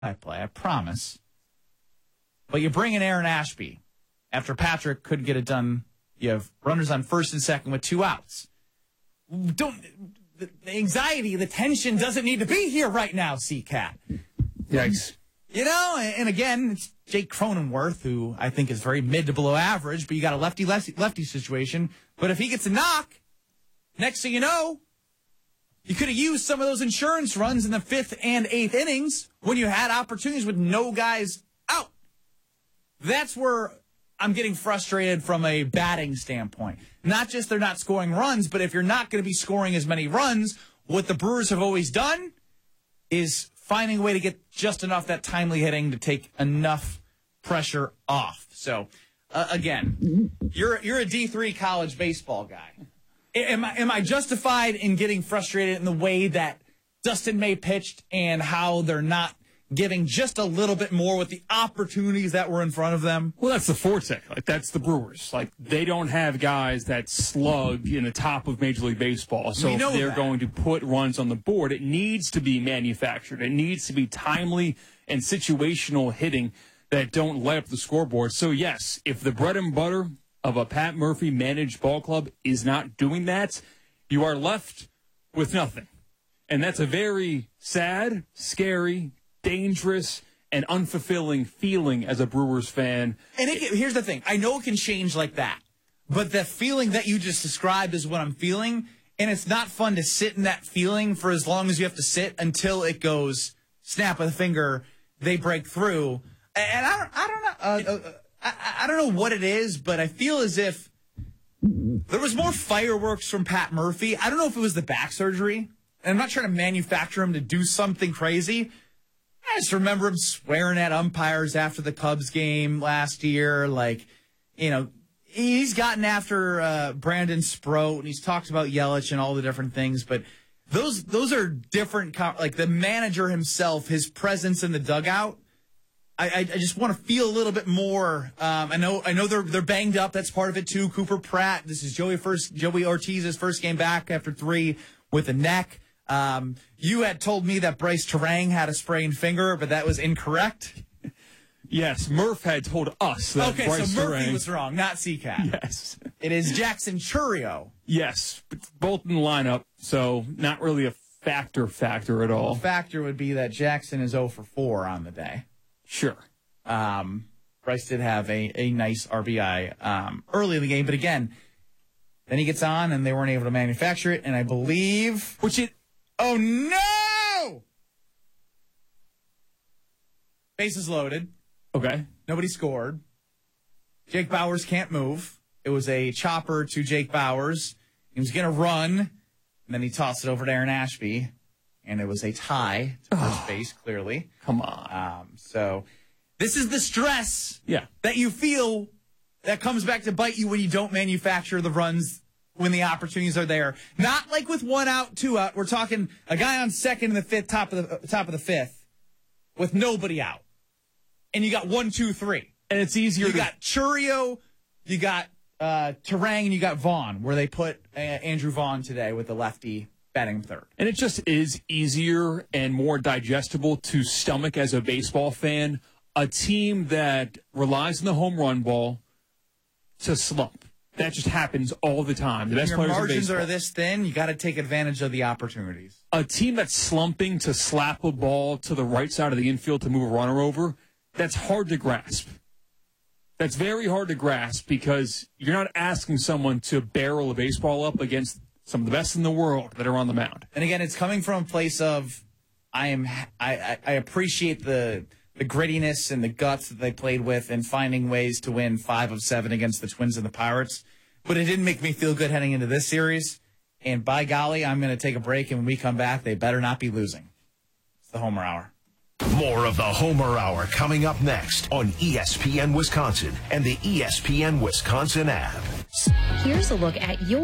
play, I promise. But you bring in Aaron Ashby after Patrick couldn't get it done. You have runners on first and second with 2 outs. The anxiety, the tension doesn't need to be here right now, C-Cat. Yikes. You know, and again, it's Jake Cronenworth, who I think is very mid to below average, but you got a lefty situation. But if he gets a knock, next thing you know, you could have used some of those insurance runs in the 5th and 8th innings when you had opportunities with no guys out. That's where I'm getting frustrated from a batting standpoint. Not just they're not scoring runs, but if you're not going to be scoring as many runs, what the Brewers have always done is finding a way to get just enough that timely hitting to take enough pressure off. So, again, you're a D3 college baseball guy. Am I justified in getting frustrated in the way that Dustin May pitched and how they're not giving just a little bit more with the opportunities that were in front of them? Well, that's the forte. Like, that's the Brewers. Like, they don't have guys that slug in the top of Major League Baseball. So if they're going to put runs on the board, it needs to be manufactured. It needs to be timely and situational hitting that don't light up the scoreboard. So, yes, if the bread and butter of a Pat Murphy managed ball club is not doing that, you are left with nothing. And that's a very sad, scary, dangerous, and unfulfilling feeling as a Brewers fan. And here's the thing. I know it can change like that, but the feeling that you just described is what I'm feeling, and it's not fun to sit in that feeling for as long as you have to sit until it goes snap of the finger, they break through. And I don't know what it is, but I feel as if there was more fireworks from Pat Murphy. I don't know if it was the back surgery, and I'm not trying to manufacture him to do something crazy. I just remember him swearing at umpires after the Cubs game last year. Like, you know, he's gotten after Brandon Sproat, and he's talked about Yelich and all the different things. But those are different. Like the manager himself, his presence in the dugout. I just want to feel a little bit more. I know they're banged up. That's part of it too. Cooper Pratt. This is Joey Ortiz's first game back after 3 with a neck. You had told me that Bryce Terang had a sprained finger, but that was incorrect. Yes, Murph had told us that Bryce so Murphy Terang was wrong, not C-Cat. Yes. It is Jackson Chourio. Yes, both in the lineup, so not really a factor at all. The factor would be that Jackson is 0 for 4 on the day. Sure. Bryce did have a nice RBI early in the game, but again, then he gets on, and they weren't able to manufacture it, and I believe... Oh, no! Bases loaded. Okay. Nobody scored. Jake Bauers can't move. It was a chopper to Jake Bauers. He was going to run, and then he tossed it over to Aaron Ashby, and it was a tie to first base, clearly. Come on. So this is the stress that you feel that comes back to bite you when you don't manufacture the runs when the opportunities are there. Not like with 1 out, 2 out. We're talking a guy on second in the 5th, top of the 5th, with nobody out. And you got 1, 2, 3. And it's easier. You got Chourio, you got Terang, and you got Vaughn, where they put Andrew Vaughn today with the lefty batting third. And it just is easier and more digestible to stomach as a baseball fan a team that relies on the home run ball to slump. That just happens all the time. The best your players margins in baseball are this thin, you got to take advantage of the opportunities. A team that's slumping to slap a ball to the right side of the infield to move a runner over, that's hard to grasp. That's very hard to grasp because you're not asking someone to barrel a baseball up against some of the best in the world that are on the mound. And again, it's coming from a place of I appreciate the grittiness and the guts that they played with and finding ways to win 5 of 7 against the Twins and the Pirates. But it didn't make me feel good heading into this series. And by golly, I'm going to take a break, and when we come back, they better not be losing. It's the Homer Hour. More of the Homer Hour coming up next on ESPN Wisconsin and the ESPN Wisconsin app. Here's a look at your